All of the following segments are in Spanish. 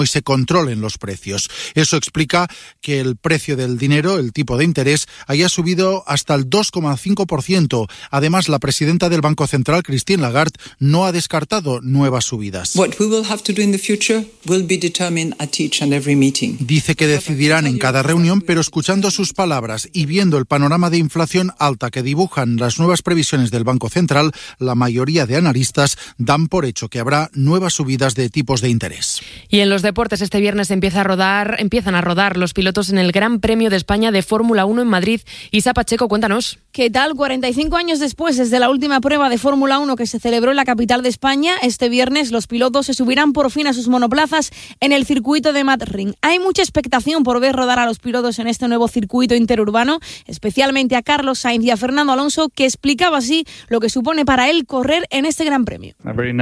y se controlen los precios. Eso explica que el precio del dinero, el tipo de interés, haya subido hasta el 2,5%. Además, la presidenta del Banco Central, Christine Lagarde, no ha descartado nuevas subidas. Dice que decidirán en cada reunión, pero escuchando sus palabras y viendo el panorama de inflación alta que dibujan las nuevas previsiones del Banco Central, la mayoría de analistas dan por hecho que habrá nuevas subidas de tipos de interés. Y en los deportes, este viernes empiezan a rodar los pilotos en el Gran Premio de España de Fórmula 1 en Madrid. Isa Pacheco, cuéntanos. ¿Qué tal? 45 años después, desde la última prueba de Fórmula 1 que se celebró en la capital de España, este viernes los pilotos se subirán por fin a sus monoplazas en el circuito de Madrid. Hay mucha expectación por ver rodar a los pilotos en este nuevo circuito interurbano, especialmente a Carlos Sainz y a Fernando Alonso, que explicaba así lo que supone para él correr en este Gran Premio.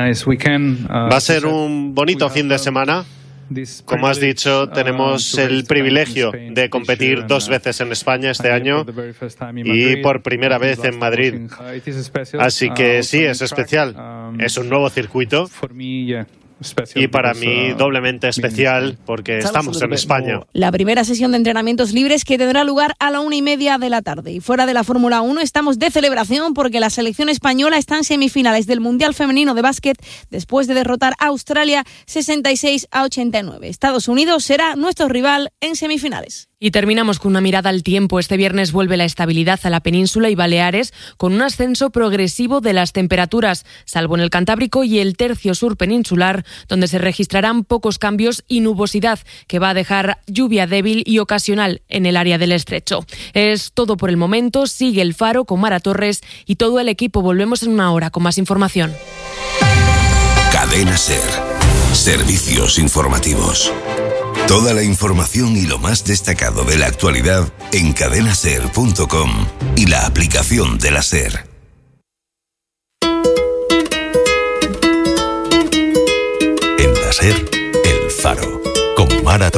Va a ser un bonito fin de semana. Como has dicho, tenemos el privilegio de competir 2 veces en España este año y por primera vez en Madrid. Así que sí, es especial. Es un nuevo circuito. Y para mí doblemente especial porque estamos en España. La primera sesión de entrenamientos libres que tendrá lugar a la 1:30 de la tarde. Y fuera de la Fórmula 1 estamos de celebración porque la selección española está en semifinales del Mundial Femenino de Básquet después de derrotar a Australia 66-89. Estados Unidos será nuestro rival en semifinales. Y terminamos con una mirada al tiempo. Este viernes vuelve la estabilidad a la península y Baleares con un ascenso progresivo de las temperaturas, salvo en el Cantábrico y el tercio sur peninsular, donde se registrarán pocos cambios y nubosidad que va a dejar lluvia débil y ocasional en el área del estrecho. Es todo por el momento. Sigue El Faro con Mara Torres y todo el equipo. Volvemos en una hora con más información. Cadena SER. Servicios informativos. Toda la información y lo más destacado de la actualidad en cadenaser.com y la aplicación de la SER. En la SER, El Faro, con Mara Torres.